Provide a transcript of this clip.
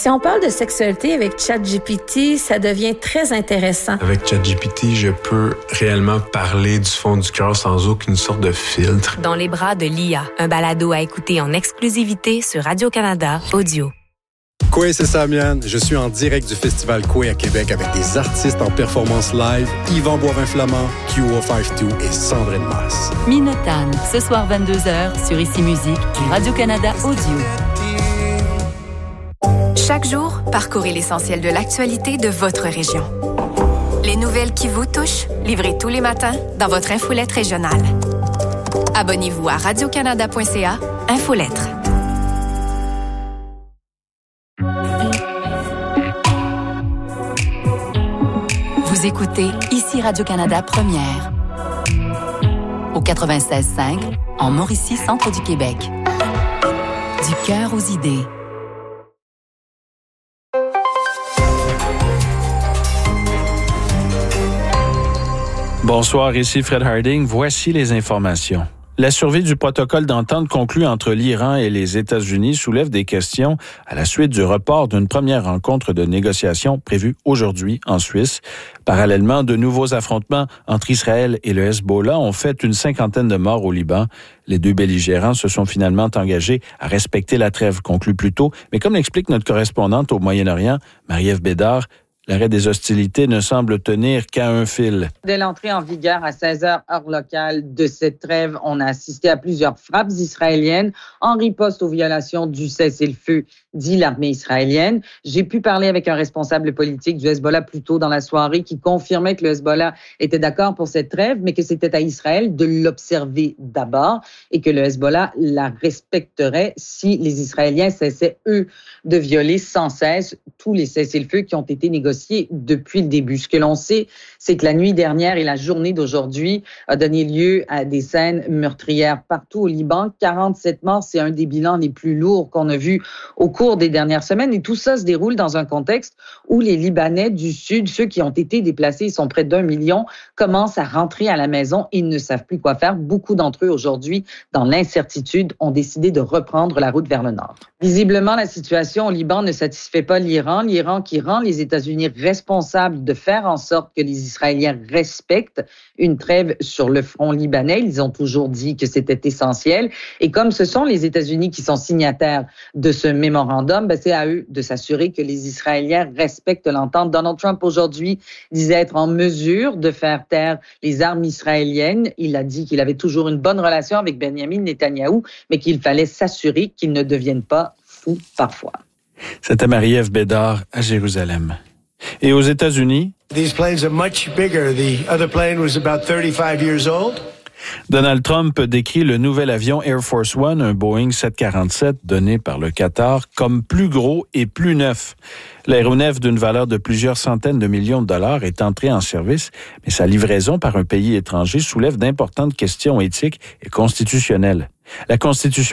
Si on parle de sexualité avec ChatGPT, ça devient très intéressant. Avec ChatGPT, je peux réellement parler du fond du cœur sans aucune sorte de filtre. Dans les bras de l'IA, un balado à écouter en exclusivité sur Radio-Canada Audio. Koué, c'est Samian. Je suis en direct du Festival Koué à Québec avec des artistes en performance live, Yvan Boivin-Flamand, QO52 et Sandrine Masse. Minotagne, ce soir 22h sur Ici Musique et Radio-Canada Audio. Chaque jour, parcourez l'essentiel de l'actualité de votre région. Les nouvelles qui vous touchent, livrées tous les matins dans votre infolette régionale. Abonnez-vous à radiocanada.ca, Infolettre. Vous écoutez Ici Radio-Canada Première. Au 96.5, en Mauricie, centre du Québec. Du cœur aux idées. Bonsoir, ici Fred Harding. Voici les informations. La survie du protocole d'entente conclu entre l'Iran et les États-Unis soulève des questions à la suite du report d'une première rencontre de négociation prévue aujourd'hui en Suisse. Parallèlement, de nouveaux affrontements entre Israël et le Hezbollah ont fait une 50aine de morts au Liban. Les deux belligérants se sont finalement engagés à respecter la trêve conclue plus tôt, mais comme l'explique notre correspondante au Moyen-Orient, Marie-Ève Bédard, l'arrêt des hostilités ne semble tenir qu'à un fil. Dès l'entrée en vigueur à 16h heure locale de cette trêve, on a assisté à plusieurs frappes israéliennes en riposte aux violations du cessez-le-feu, dit l'armée israélienne. J'ai pu parler avec un responsable politique du Hezbollah plus tôt dans la soirée qui confirmait que le Hezbollah était d'accord pour cette trêve, mais que c'était à Israël de l'observer d'abord et que le Hezbollah la respecterait si les Israéliens cessaient, eux, de violer sans cesse tous les cessez-le-feu qui ont été négociés depuis le début. Ce que l'on sait, c'est que la nuit dernière et la journée d'aujourd'hui a donné lieu à des scènes meurtrières partout au Liban. 47 morts, c'est un des bilans les plus lourds qu'on a vus au cours des dernières semaines. Et tout ça se déroule dans un contexte où les Libanais du Sud, ceux qui ont été déplacés, ils sont près d'1 million, commencent à rentrer à la maison et ne savent plus quoi faire. Beaucoup d'entre eux, aujourd'hui, dans l'incertitude, ont décidé de reprendre la route vers le nord. Visiblement, la situation au Liban ne satisfait pas l'Iran. L'Iran qui rend les États-Unis responsables de faire en sorte que les Israéliens respectent une trêve sur le front libanais. Ils ont toujours dit que c'était essentiel. Et comme ce sont les États-Unis qui sont signataires de ce mémorandum, c'est à eux de s'assurer que les Israéliens respectent l'entente. Donald Trump, aujourd'hui, disait être en mesure de faire taire les armes israéliennes. Il a dit qu'il avait toujours une bonne relation avec Benjamin Netanyahou, mais qu'il fallait s'assurer qu'ils ne deviennent pas fous parfois. C'était Marie-Ève Bédard à Jérusalem. Et aux États-Unis, These planes are much bigger. The other plane was about 35 years old. Donald Trump décrit le nouvel avion Air Force One, un Boeing 747 donné par le Qatar, comme plus gros et plus neuf. L'aéronef d'une valeur de plusieurs centaines de millions de dollars est entré en service, mais sa livraison par un pays étranger soulève d'importantes questions éthiques et constitutionnelles. La Constitution